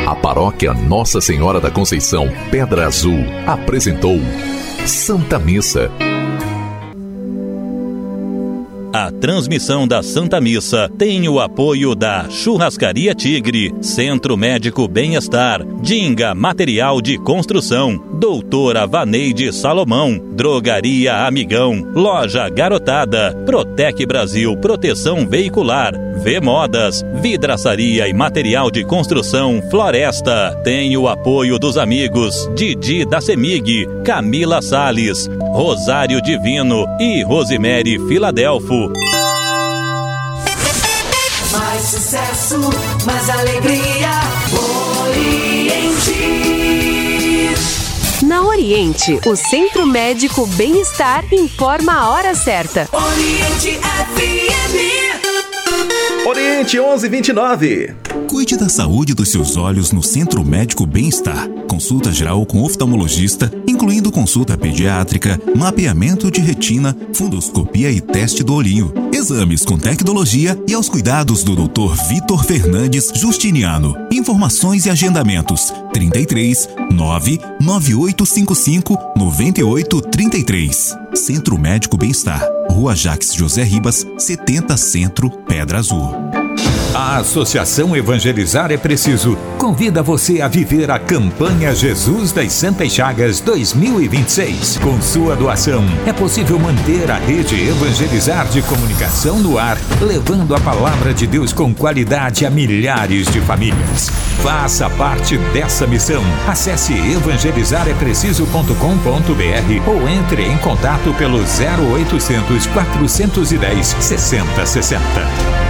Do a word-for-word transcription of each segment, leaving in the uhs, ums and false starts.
A paróquia Nossa Senhora da Conceição, Pedra Azul, apresentou Santa Missa. A transmissão da Santa Missa tem o apoio da Churrascaria Tigre, Centro Médico Bem-Estar, Dinga Material de Construção, Doutora Vaneide Salomão, Drogaria Amigão, Loja Garotada, Protec Brasil Proteção Veicular, V-Modas, Vidraçaria e Material de Construção Floresta. Tem o apoio dos amigos Didi da Semig, Camila Salles, Rosário Divino e Rosemary Filadelfo. Mais sucesso, mais alegria, Oriente. Na Oriente, o Centro Médico Bem-Estar informa a hora certa. Oriente F M. Oriente onze e vinte e nove. Cuide da saúde dos seus olhos no Centro Médico Bem-Estar. Consulta geral com oftalmologista, incluindo consulta pediátrica, mapeamento de retina, fundoscopia e teste do olhinho. Exames com tecnologia e aos cuidados do doutor Vitor Fernandes Justiniano. Informações e agendamentos: trinta e três, nove nove oito cinco cinco, nove oito três três. Centro Médico Bem-Estar, Rua Jacques José Ribas, setenta Centro, Pedra Azul. A Associação Evangelizar é Preciso convida você a viver a campanha Jesus das Santas Chagas dois mil e vinte e seis. Com sua doação, é possível manter a rede Evangelizar de comunicação no ar, levando a palavra de Deus com qualidade a milhares de famílias. Faça parte dessa missão. Acesse evangelizar é preciso ponto com ponto b r ou entre em contato pelo zero oitocentos, quatrocentos e dez, sessenta sessenta.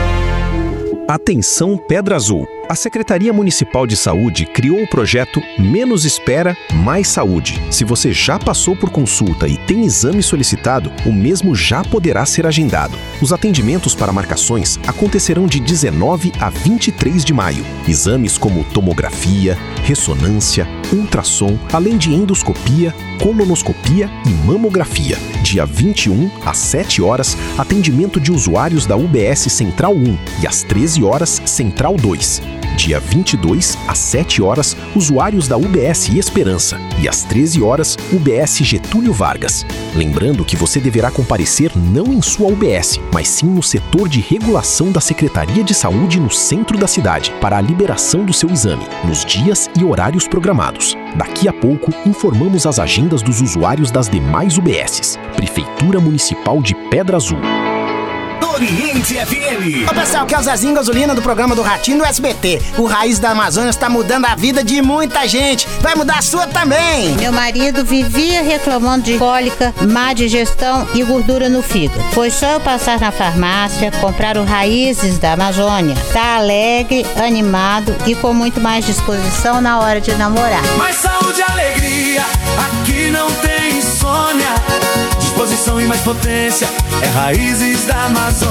Atenção Pedra Azul! A Secretaria Municipal de Saúde criou o projeto Menos Espera, Mais Saúde. Se você já passou por consulta e tem exame solicitado, o mesmo já poderá ser agendado. Os atendimentos para marcações acontecerão de dezenove a vinte e três de maio. Exames como tomografia, ressonância, ultrassom, além de endoscopia, colonoscopia e mamografia. Dia vinte e um, às sete horas, atendimento de usuários da U B S Central um e às treze horas, Central dois. Dia vinte e dois, às sete horas, usuários da U B S Esperança e às treze horas, U B S Getúlio Vargas. Lembrando que você deverá comparecer não em sua U B S, mas sim no setor de regulação da Secretaria de Saúde no centro da cidade, para a liberação do seu exame, nos dias e horários programados. Daqui a pouco, informamos as agendas dos usuários das demais U B Ss. Prefeitura Municipal de Pedra Azul. Oriente F M. Ô pessoal, que é o Zezinho Gasolina do programa do Ratinho do S B T. O Raiz da Amazônia está mudando a vida de muita gente. Vai mudar a sua também. Meu marido vivia reclamando de cólica, má digestão e gordura no fígado. Foi só eu passar na farmácia, comprar o Raízes da Amazônia. Tá alegre, animado e com muito mais disposição na hora de namorar. Mais saúde e alegria, aqui não tem insônia. Disposição e mais potência, é Raízes da Amazônia.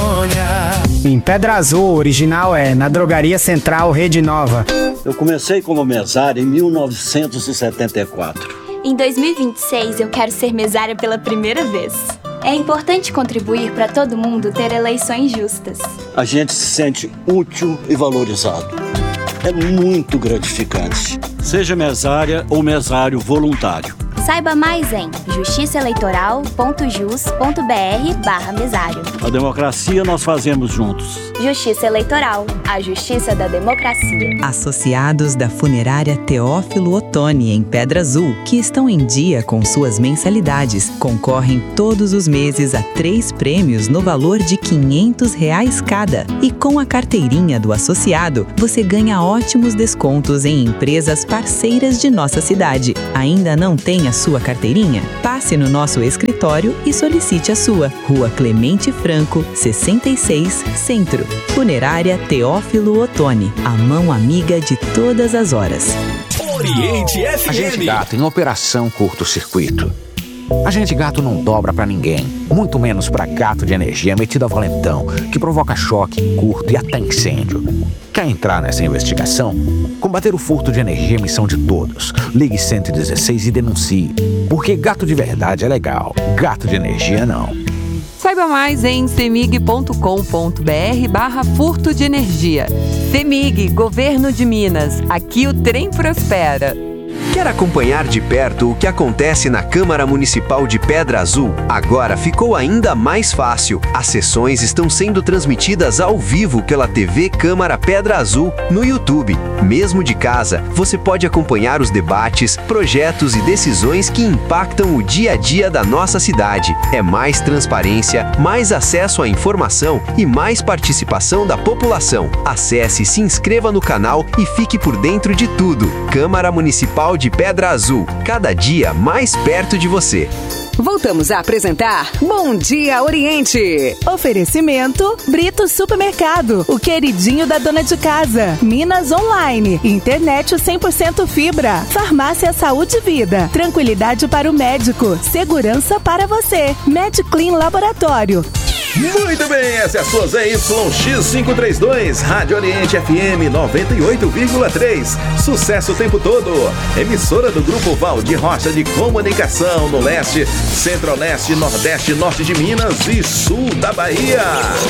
Em Pedra Azul, o original é na Drogaria Central Rede Nova. Eu comecei como mesário em mil novecentos e setenta e quatro. Em dois mil e vinte e seis, eu quero ser mesária pela primeira vez. É importante contribuir para todo mundo ter eleições justas. A gente se sente útil e valorizado. É muito gratificante. Seja mesária ou mesário voluntário. Saiba mais em justiçaeleitoral ponto jus ponto b r barra mesário. A democracia nós fazemos juntos. Justiça Eleitoral, a justiça da democracia. Associados da Funerária Teófilo Otoni, em Pedra Azul, que estão em dia com suas mensalidades, concorrem todos os meses a três prêmios no valor de quinhentos reais cada. E com a carteirinha do associado, você ganha ótimos descontos em empresas parceiras de nossa cidade. Ainda não tem a sua carteirinha? Passe no nosso escritório e solicite a sua. Rua Clemente Franco, sessenta e seis, Centro. Funerária Teófilo Otoni, a mão amiga de todas as horas. Oriente F M. Agente Gato em operação curto-circuito. Agente Gato não dobra pra ninguém, muito menos pra gato de energia metido a valentão, que provoca choque, curto e até incêndio. Quer entrar nessa investigação? Combater o furto de energia é missão de todos. Ligue cento e dezesseis e denuncie. Porque gato de verdade é legal, gato de energia não. Saiba mais em cemig ponto com ponto br barra furto de energia. Cemig, Governo de Minas. Aqui o trem prospera. Quer acompanhar de perto o que acontece na Câmara Municipal de Pedra Azul? Agora ficou ainda mais fácil. As sessões estão sendo transmitidas ao vivo pela T V Câmara Pedra Azul no YouTube. Mesmo de casa, você pode acompanhar os debates, projetos e decisões que impactam o dia a dia da nossa cidade. É mais transparência, mais acesso à informação e mais participação da população. Acesse, se inscreva no canal e fique por dentro de tudo. Câmara Municipal de Pedra Azul, cada dia mais perto de você. Voltamos a apresentar Bom Dia Oriente. Oferecimento Brito Supermercado, o queridinho da dona de casa. Minas Online, internet cem por cento fibra. Farmácia Saúde e Vida, tranquilidade para o médico, segurança para você. MedClean Laboratório. Muito bem, essa é a sua Z Y X quinhentos e trinta e dois, Rádio Oriente F M noventa e oito vírgula três. Sucesso o tempo todo. Emissora do Grupo Valdir Rocha de Comunicação no Leste, Centro-Oeste, Nordeste, Norte de Minas e Sul da Bahia.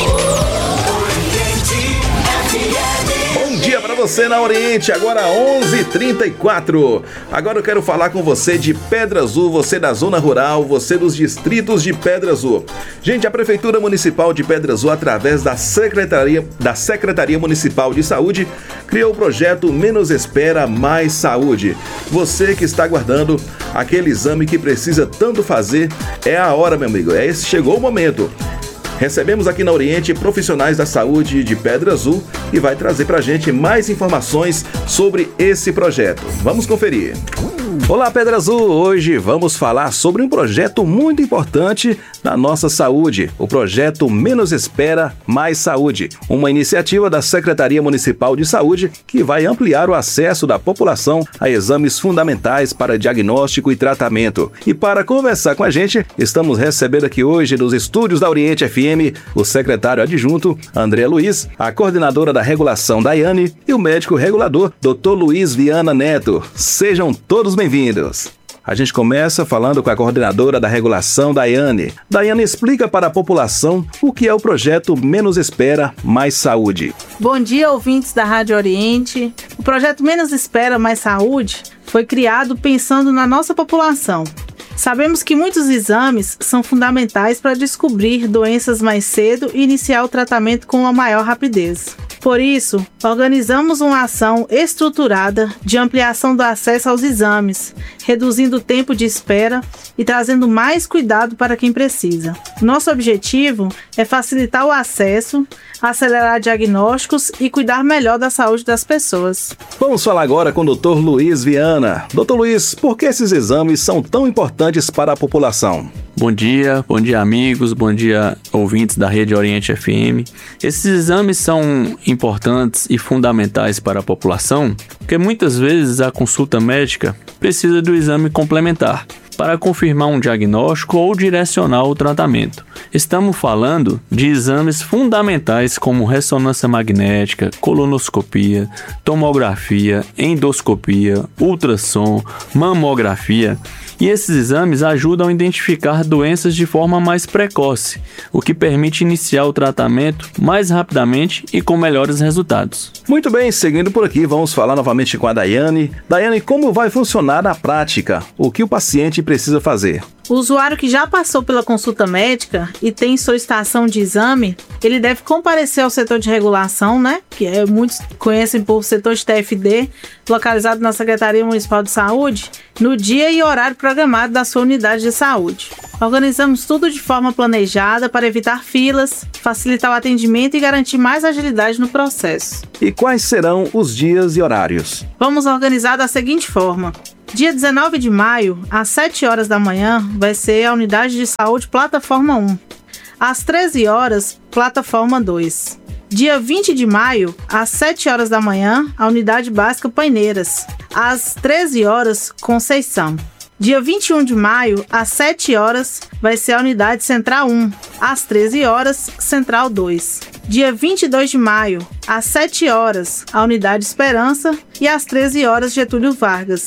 Bom dia para você na Oriente, agora onze e trinta e quatro. Agora eu quero falar com você de Pedra Azul, você da zona rural, você dos distritos de Pedra Azul. Gente, a Prefeitura Municipal de Pedra Azul, através da Secretaria, da Secretaria Municipal de Saúde, criou o projeto Menos Espera, Mais Saúde. Você que está aguardando aquele exame que precisa tanto fazer, é a hora, meu amigo, é esse, chegou o momento. Recebemos aqui na Oriente profissionais da saúde de Pedra Azul e vai trazer pra gente mais informações sobre esse projeto. Vamos conferir. Olá, Pedra Azul! Hoje vamos falar sobre um projeto muito importante na nossa saúde, o projeto Menos Espera, Mais Saúde, uma iniciativa da Secretaria Municipal de Saúde que vai ampliar o acesso da população a exames fundamentais para diagnóstico e tratamento. E para conversar com a gente, estamos recebendo aqui hoje nos estúdios da Oriente F M o secretário adjunto André Luiz, a coordenadora da regulação Daiane e o médico regulador doutor Luiz Viana Neto. Sejam todos bem-vindos. A gente começa falando com a coordenadora da regulação, Daiane. Daiane, explica para a população o que é o projeto Menos Espera, Mais Saúde. Bom dia, ouvintes da Rádio Oriente. O projeto Menos Espera, Mais Saúde foi criado pensando na nossa população. Sabemos que muitos exames são fundamentais para descobrir doenças mais cedo e iniciar o tratamento com uma maior rapidez. Por isso, organizamos uma ação estruturada de ampliação do acesso aos exames, reduzindo o tempo de espera e trazendo mais cuidado para quem precisa. Nosso objetivo é facilitar o acesso, acelerar diagnósticos e cuidar melhor da saúde das pessoas. Vamos falar agora com o doutor Luiz Viana. doutor Luiz, por que esses exames são tão importantes para a população? Bom dia, bom dia amigos, bom dia ouvintes da Rede Oriente F M. Esses exames são importantes e fundamentais para a população, porque muitas vezes a consulta médica precisa do exame complementar para confirmar um diagnóstico ou direcionar o tratamento. Estamos falando de exames fundamentais como ressonância magnética, colonoscopia, tomografia, endoscopia, ultrassom, mamografia. E esses exames ajudam a identificar doenças de forma mais precoce, o que permite iniciar o tratamento mais rapidamente e com melhores resultados. Muito bem, seguindo por aqui, vamos falar novamente com a Daiane. Daiane, como vai funcionar na prática? O que o paciente precisa fazer? O usuário que já passou pela consulta médica e tem solicitação de exame, ele deve comparecer ao setor de regulação, né? Que é, muitos conhecem por setor de T F D, localizado na Secretaria Municipal de Saúde, no dia e horário programado da sua unidade de saúde. Organizamos tudo de forma planejada para evitar filas, facilitar o atendimento e garantir mais agilidade no processo. E quais serão os dias e horários? Vamos organizar da seguinte forma. Dia dezenove de maio, às sete horas da manhã, vai ser a unidade de saúde Plataforma um. Às treze horas, Plataforma dois. Dia vinte de maio, às sete horas da manhã, a unidade básica Paineiras. Às treze horas, Conceição. Dia vinte e um de maio, às sete horas, vai ser a unidade Central um. Às treze horas, Central dois. Dia vinte e dois de maio, às sete horas, a unidade Esperança. E às treze horas, Getúlio Vargas.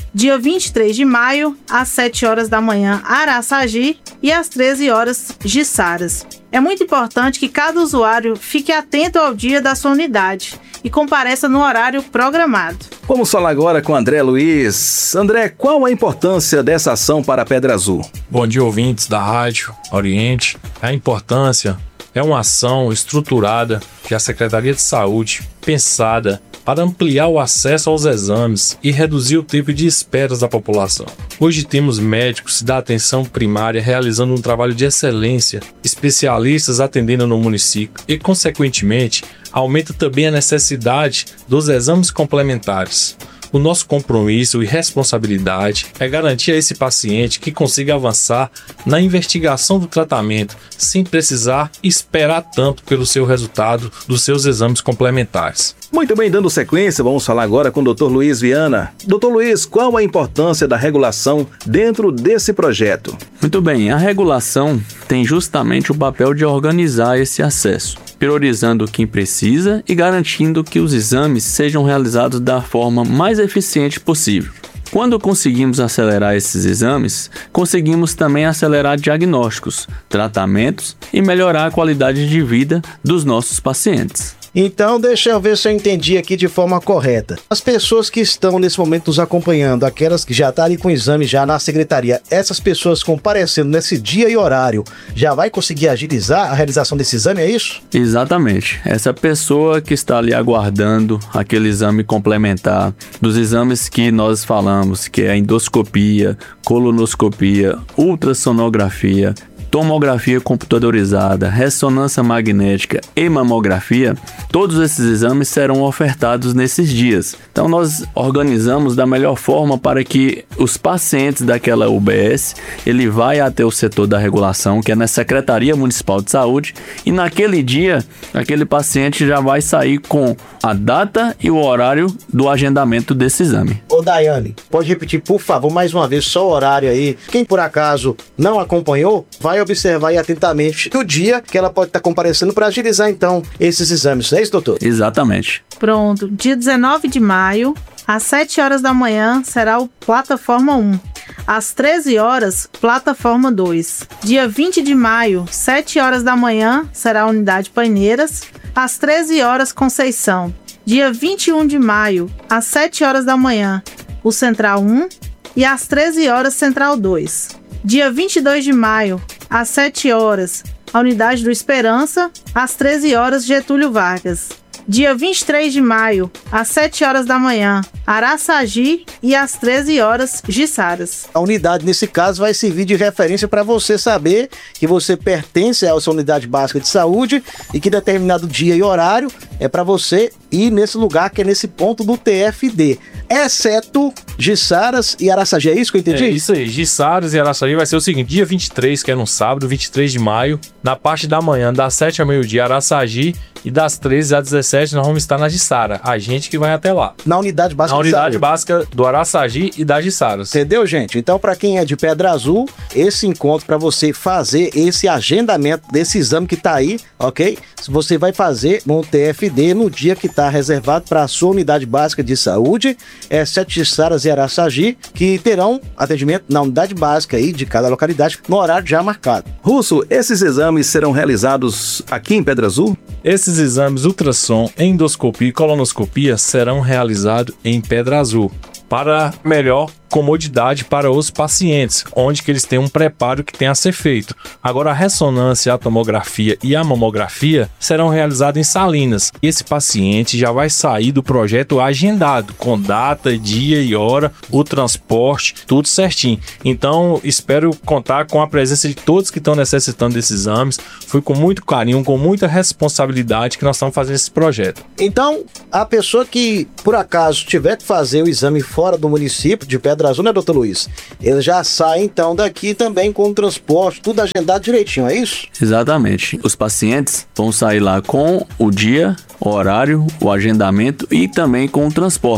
Dia vinte e três de maio, às sete horas da manhã, Araçagi, e às treze horas, Juçaras. É muito importante que cada usuário fique atento ao dia da sua unidade e compareça no horário programado. Vamos falar agora com André Luiz. André, qual a importância dessa ação para a Pedra Azul? Bom dia, ouvintes da Rádio Oriente. A importância é uma ação estruturada que a Secretaria de Saúde, pensada para ampliar o acesso aos exames e reduzir o tempo de esperas da população. Hoje temos médicos da atenção primária realizando um trabalho de excelência, especialistas atendendo no município e, consequentemente, aumenta também a necessidade dos exames complementares. O nosso compromisso e responsabilidade é garantir a esse paciente que consiga avançar na investigação do tratamento sem precisar esperar tanto pelo seu resultado dos seus exames complementares. Muito bem, dando sequência, vamos falar agora com o doutor Luiz Viana. doutor Luiz, qual a importância da regulação dentro desse projeto? Muito bem, a regulação tem justamente o papel de organizar esse acesso, priorizando quem precisa e garantindo que os exames sejam realizados da forma mais eficiente possível. Quando conseguimos acelerar esses exames, conseguimos também acelerar diagnósticos, tratamentos e melhorar a qualidade de vida dos nossos pacientes. Então, deixa eu ver se eu entendi aqui de forma correta. As pessoas que estão nesse momento nos acompanhando, aquelas que já estão ali com o exame já na secretaria, essas pessoas comparecendo nesse dia e horário, já vai conseguir agilizar a realização desse exame, é isso? Exatamente. Essa pessoa que está ali aguardando aquele exame complementar, dos exames que nós falamos, que é a endoscopia, colonoscopia, ultrassonografia, tomografia computadorizada, ressonância magnética e mamografia, todos esses exames serão ofertados nesses dias. Então nós organizamos da melhor forma para que os pacientes daquela U B S, ele vai até o setor da regulação, que é na Secretaria Municipal de Saúde, e naquele dia, aquele paciente já vai sair com a data e o horário do agendamento desse exame. Ô Daiane, pode repetir por favor mais uma vez só o horário aí. Quem por acaso não acompanhou, vai observar aí atentamente o dia que ela pode estar comparecendo para agilizar então esses exames, é isso, doutor? Exatamente. Pronto, dia dezenove de maio, às sete horas da manhã, será o Plataforma um. Às treze horas, Plataforma dois. Dia vinte de maio, sete horas da manhã, será a Unidade Paineiras. Às treze horas, Conceição. Dia vinte e um de maio, às sete horas da manhã, o Central um. E às treze horas, Central dois. Dia vinte e dois de maio, às sete horas, a Unidade do Esperança. Às treze horas, Getúlio Vargas. Dia vinte e três de maio, às sete horas da manhã, Araçagi, e às treze horas, Juçaras. A unidade, nesse caso, vai servir de referência para você saber que você pertence à sua unidade básica de saúde e que determinado dia e horário é para você ir nesse lugar, que é nesse ponto do T F D. Exceto Juçaras e Araçagi, é isso que eu entendi? É isso aí, Juçaras e Araçagi vai ser o seguinte: dia vinte e três, que é no sábado, vinte e três de maio, na parte da manhã, das sete ao meio-dia, Araçagi, e das treze às dezessete nós vamos estar na Juçara, a gente que vai até lá. Na unidade básica Na unidade básica do Araçagi e da Juçaras. Entendeu, gente? Então, para quem é de Pedra Azul, esse encontro para você fazer esse agendamento desse exame que tá aí, ok? Você vai fazer no T F D no dia que tá reservado para a sua unidade básica de saúde, é sete Juçaras e Araçagi, que terão atendimento na unidade básica aí de cada localidade no horário já marcado. Russo, esses exames serão realizados aqui em Pedra Azul? Esses exames ultrassom, endoscopia e colonoscopia serão realizados em Pedra Azul, para melhor comodidade para os pacientes, onde que eles têm um preparo que tem a ser feito. Agora, a ressonância, a tomografia e a mamografia serão realizadas em Salinas. Esse paciente já vai sair do projeto agendado, com data, dia e hora, o transporte, tudo certinho. Então, espero contar com a presença de todos que estão necessitando desses exames. Foi com muito carinho, com muita responsabilidade que nós estamos fazendo esse projeto. Então, a pessoa que, por acaso, tiver que fazer o exame fora do município de Pedra Azul, né, doutor Luiz? Ele já sai, então, daqui também com o transporte, tudo agendado direitinho, é isso? Exatamente. Os pacientes vão sair lá com o dia, o horário, o agendamento e também com o transporte.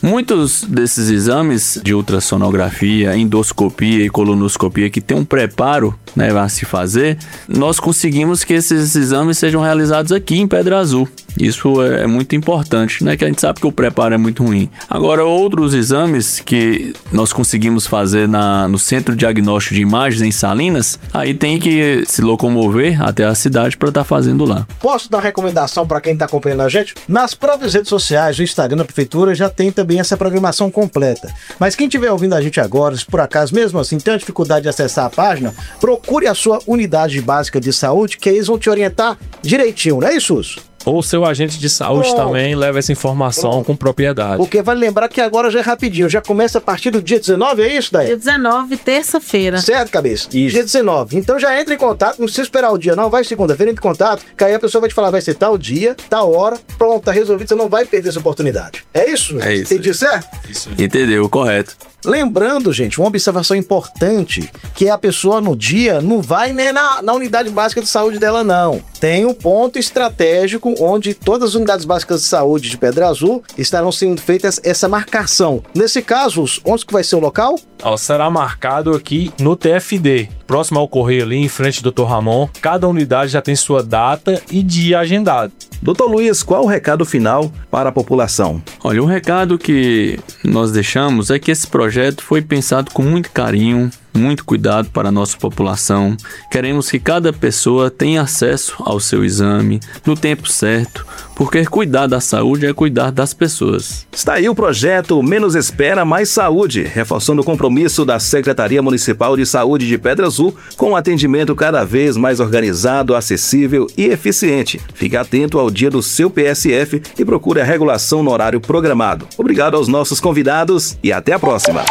Muitos desses exames de ultrassonografia, endoscopia e colonoscopia que tem um preparo, né, a se fazer, nós conseguimos que esses exames sejam realizados aqui em Pedra Azul. Isso é muito importante, né? Que a gente sabe que o preparo é muito ruim. Agora, outros exames que nós conseguimos fazer na, no Centro Diagnóstico de Imagens em Salinas, aí tem que se locomover até a cidade para estar tá fazendo lá. Posso dar uma recomendação para quem está acompanhando a gente? Nas próprias redes sociais, o Instagram da Prefeitura já tem também essa programação completa. Mas quem estiver ouvindo a gente agora, se por acaso mesmo assim tem uma dificuldade de acessar a página, procure a sua unidade básica de saúde, que eles vão te orientar direitinho, não é isso, Suso? Ou seu agente de saúde Pronto. também leva essa informação Pronto. com propriedade. Porque vale lembrar que agora já é rapidinho, já começa a partir do dia dezenove, é isso daí? Dia dezenove, terça-feira. Certo, cabeça? Isso. Dia dezenove. Então já entra em contato, não precisa esperar o dia não, vai segunda-feira, entra em contato, que aí a pessoa vai te falar, vai ser tal dia, tal hora, pronto, tá resolvido, você não vai perder essa oportunidade. É isso? É isso. Entendi certo? Isso. Entendeu, correto. Lembrando, gente, uma observação importante, que a pessoa no dia não vai nem na, na unidade básica de saúde dela, não. Tem um ponto estratégico onde todas as unidades básicas de saúde de Pedra Azul estarão sendo feitas essa marcação. Nesse caso, onde que vai ser o local? Ó, será marcado aqui no T F D, próximo ao correio ali, em frente do doutor Ramon. Cada unidade já tem sua data e dia agendado. doutor Luiz, qual o recado final para a população? Olha, o recado que nós deixamos é que esse projeto foi pensado com muito carinho, muito cuidado para a nossa população. Queremos que cada pessoa tenha acesso ao seu exame no tempo certo, porque cuidar da saúde é cuidar das pessoas. Está aí o projeto Menos Espera, Mais Saúde, reforçando o compromisso da Secretaria Municipal de Saúde de Pedra Azul com um atendimento cada vez mais organizado, acessível e eficiente. Fique atento ao dia do seu P S F e procure a regulação no horário programado. Obrigado aos nossos convidados e até a próxima.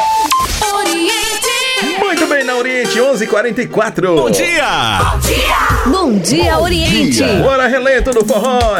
Muito bem, na Oriente, onze e quarenta e quatro. Bom dia! Bom dia! Bom dia, Oriente! Bora, relento do forró!